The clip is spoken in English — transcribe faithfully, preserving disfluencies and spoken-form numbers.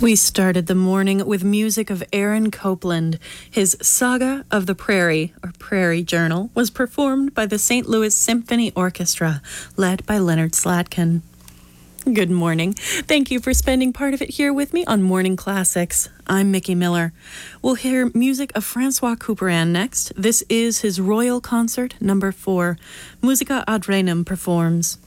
We started the morning with music of Aaron Copland. His Saga of the Prairie, or Prairie Journal, was performed by the Saint Louis Symphony Orchestra, led by Leonard Slatkin. Good morning. Thank you for spending part of it here with me on Morning Classics. I'm Mickey Miller. We'll hear music of Francois Couperin next. This is his Royal Concert number four. Musica ad Renum performs.